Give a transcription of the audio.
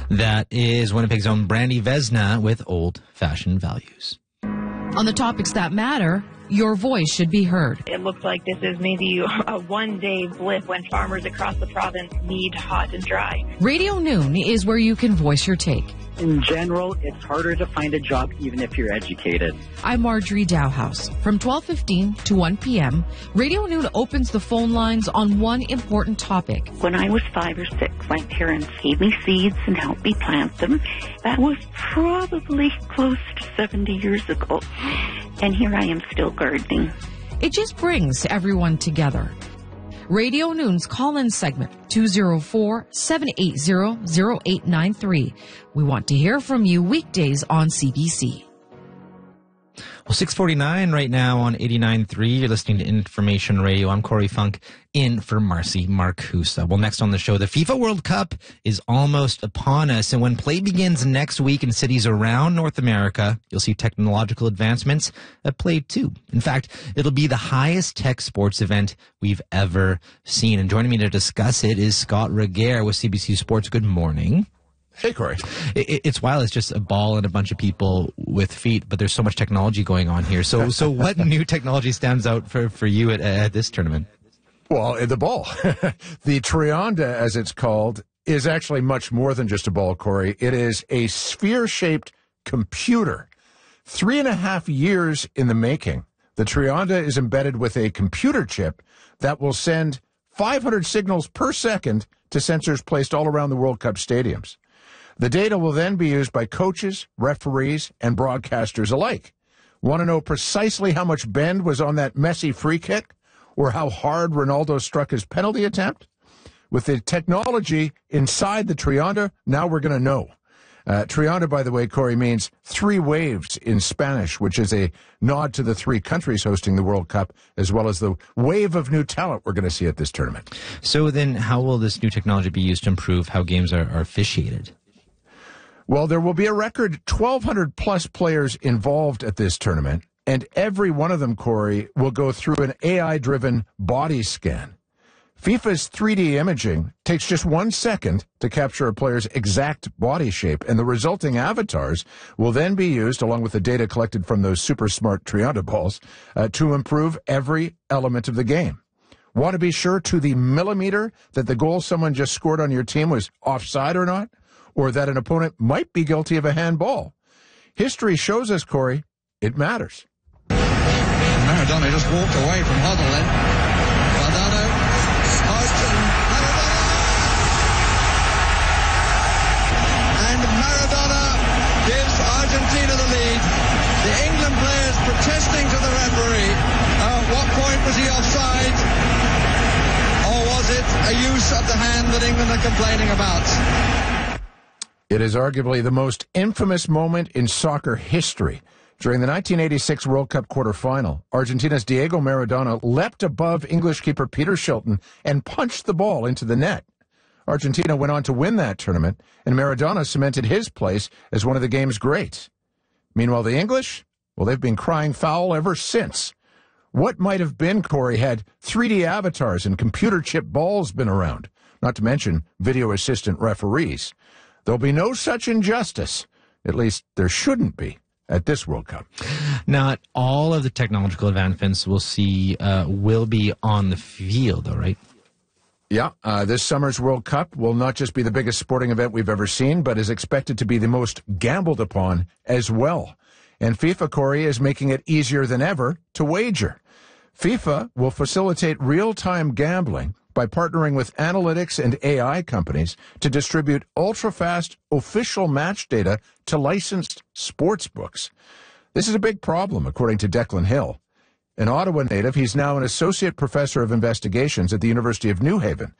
That is Winnipeg's own Brandy Vesna with Old-Fashioned Values. On the topics that matter, your voice should be heard. It looks like this is maybe a one-day blip when farmers across the province need hot and dry. Radio Noon is where you can voice your take. In general, it's harder to find a job even if you're educated. I'm Marjorie Dowhouse. From 12:15 to 1 p.m., Radio Noon opens the phone lines on one important topic. When I was 5 or 6, my parents gave me seeds and helped me plant them. That was probably close to 70 years ago. And here I am still gardening. It just brings everyone together. Radio Noon's call-in segment, 204-780-0893. We want to hear from you weekdays on CBC. Well, 6:49 right now on 89.3. You're listening to Information Radio. I'm Corey Funk, in for Marcy Marcusa. Well, next on the show, the FIFA World Cup is almost upon us. And when play begins next week in cities around North America, you'll see technological advancements at play too. In fact, it'll be the highest tech sports event we've ever seen. And joining me to discuss it is Scott Regehr with CBC Sports. Good morning. Hey, Corey. It's wild. It's just a ball and a bunch of people with feet, but there's so much technology going on here. So what new technology stands out for you at this tournament? Well, the ball. The Trianda, as it's called, is actually much more than just a ball, Corey. It is a sphere-shaped computer. 3.5 years in the making. The Trianda is embedded with a computer chip that will send 500 signals per second to sensors placed all around the World Cup stadiums. The data will then be used by coaches, referees, and broadcasters alike. Want to know precisely how much bend was on that Messi free kick, or how hard Ronaldo struck his penalty attempt? With the technology inside the Trianda, now we're going to know. Trianda, by the way, Corey, means three waves in Spanish, which is a nod to the three countries hosting the World Cup, as well as the wave of new talent we're going to see at this tournament. So then how will this new technology be used to improve how games are officiated? Well, there will be a record 1,200-plus players involved at this tournament, and every one of them, Corey, will go through an AI-driven body scan. FIFA's 3D imaging takes just 1 second to capture a player's exact body shape, and the resulting avatars will then be used, along with the data collected from those super smart Trianda balls, to improve every element of the game. Want to be sure to the millimeter that the goal someone just scored on your team was offside or not? Or that an opponent might be guilty of a handball? History shows us, Corey, it matters. Maradona just walked away from Hoddle then. Vardano, Maradona! And Maradona gives Argentina the lead. The England players protesting to the referee. At what point was he offside? Or was it a use of the hand that England are complaining about? It is arguably the most infamous moment in soccer history. During the 1986 World Cup quarterfinal, Argentina's Diego Maradona leapt above English keeper Peter Shilton and punched the ball into the net. Argentina went on to win that tournament, and Maradona cemented his place as one of the game's greats. Meanwhile, the English, well, they've been crying foul ever since. What might have been, Corey, had 3D avatars and computer chip balls been around, not to mention video assistant referees. There'll be no such injustice, at least there shouldn't be, at this World Cup. Not all of the technological advancements we'll see will be on the field, though, right? Yeah, this summer's World Cup will not just be the biggest sporting event we've ever seen, but is expected to be the most gambled upon as well. And FIFA, Corey, is making it easier than ever to wager. FIFA will facilitate real-time gambling by partnering with analytics and AI companies to distribute ultra-fast official match data to licensed sports books. This is a big problem, according to Declan Hill. An Ottawa native, he's now an associate professor of investigations at the University of New Haven,